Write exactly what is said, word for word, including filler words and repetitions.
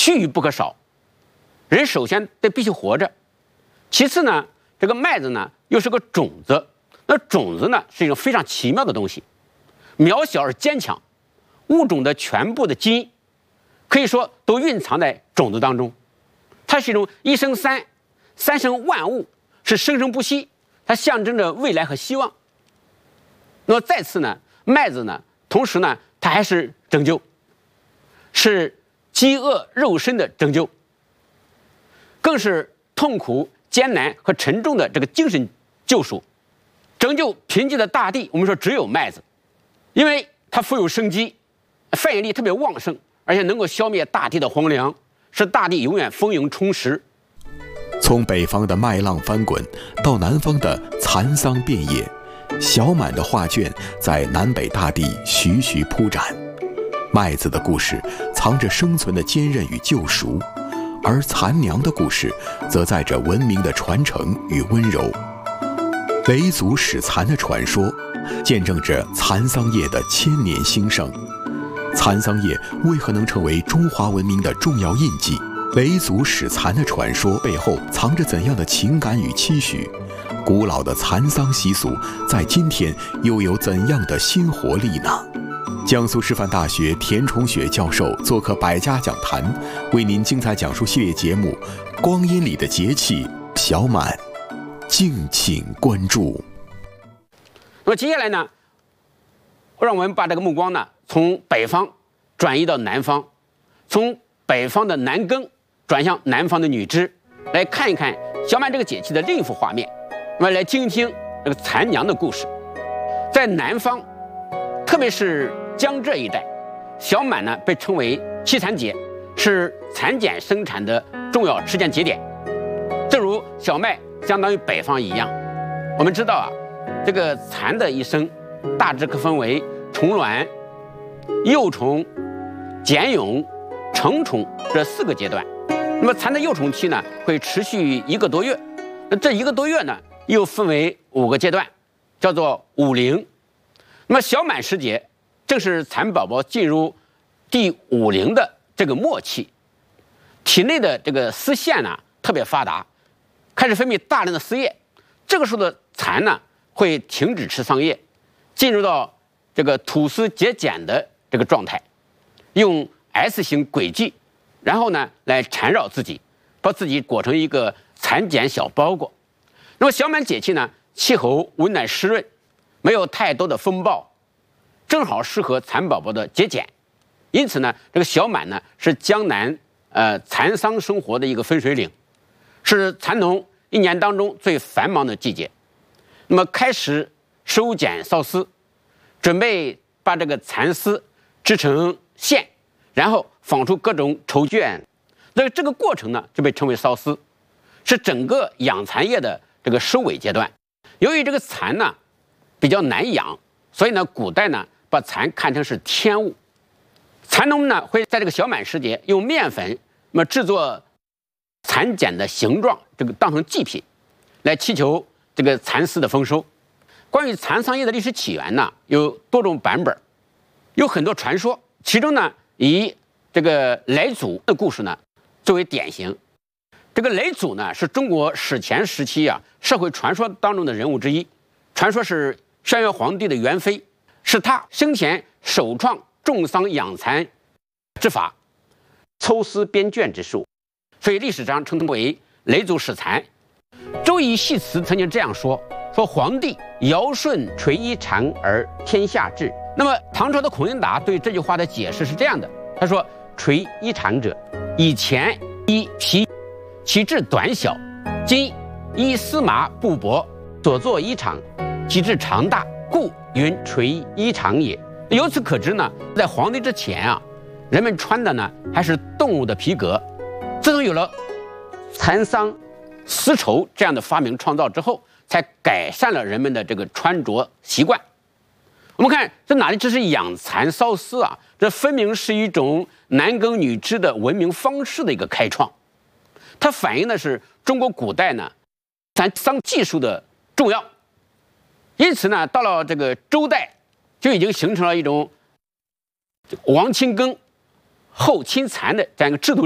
须臾不可少。人首先得必须活着，其次呢，这个麦子呢又是个种子。那种子呢是一种非常奇妙的东西，渺小而坚强，物种的全部的基因可以说都蕴藏在种子当中。它是一种一生三，三生万物，是生生不息，它象征着未来和希望。那么再次呢，麦子呢，同时呢，它还是拯救，是饥饿肉身的拯救，更是痛苦、艰难和沉重的这个精神救赎。拯救贫瘠的大地，我们说只有麦子，因为它富有生机，繁衍力特别旺盛，而且能够消灭大地的荒凉，使大地永远丰盈充实。 从北方的麦浪翻滚到南方的蚕桑遍野，小满的画卷在南北大地徐徐铺展。麦子的故事藏着生存的坚韧与救赎，而蚕娘的故事则载着文明的传承与温柔。嫘族使蚕的传说见证着蚕桑业的千年兴盛。蚕桑业为何能成为中华文明的重要印记？嫘族使蚕的传说背后藏着怎样的情感与期许？古老的蚕桑习俗在今天又有怎样的新活力呢？江苏师范大学田崇雪教授做客百家讲坛，为您精彩讲述系列节目《光阴里的节气小满》，敬请关注。 那么接下来呢，让我们把这个目光呢从北方转移到南方，从北方的男耕转向南方的女织，来看一看小满这个节气的另一幅画面。那么来听听这个蚕娘的故事。在南方，特别是江浙一带，小满呢被称为七蚕节，是蚕茧生产的重要时间节点。正如小麦相当于北方一样，我们知道啊，这个蚕的一生大致可分为虫卵、幼虫、茧蛹、成虫这四个阶段。那么蚕的幼虫期呢，会持续一个多月。那这一个多月呢，又分为五个阶段，叫做五龄。那么小满时节，正是蚕宝宝进入第五龄的这个末期，体内的这个丝线呢特别发达，开始分泌大量的丝液。这个时候的蚕呢会停止吃桑叶，进入到这个吐丝结茧的这个状态，用 S 型轨迹，然后呢来缠绕自己，把自己裹成一个蚕茧小包裹。那么小满节气呢，气候温暖湿润，没有太多的风暴，正好适合蚕宝宝的结茧。因此呢，这个小满呢是江南呃蚕桑生活的一个分水岭，是蚕农一年当中最繁忙的季节。那么开始收茧缫丝，准备把这个蚕丝织成线，然后纺出各种绸绢。那这个过程呢就被称为缫丝，是整个养蚕业的这个收尾阶段。由于这个蚕呢比较难养，所以呢古代呢把蚕看成是天物。蚕农呢会在这个小满时节用面粉那么制作蚕茧的形状，这个当成祭品，来祈求这个蚕丝的丰收。关于蚕桑业的历史起源呢，有多种版本，有很多传说，其中呢以这个嫘祖的故事呢作为典型。这个嫘祖呢是中国史前时期啊社会传说当中的人物之一，传说是轩辕皇帝的元妃，是他生前首创种桑养蚕之法，抽丝编绢之术，所以历史上称为嫘祖始蚕。周易系辞曾经这样说：说皇帝尧舜垂衣长而天下治。那么唐朝的孔颖达对这句话的解释是这样的，他说：垂衣长者，以前衣皮，其质短小，今依丝麻布帛所作衣长，其质长大，故云垂衣长也。由此可知呢，在皇帝之前啊，人们穿的呢还是动物的皮革。自从有了蚕桑、丝绸这样的发明创造之后，才改善了人们的这个穿着习惯。我们看这哪里只是养蚕缫丝啊，这分明是一种男耕女织的文明方式的一个开创。它反映的是中国古代呢蚕桑技术的重要。因此呢，到了这个周代，就已经形成了一种王亲耕后亲蚕的这样一个制度。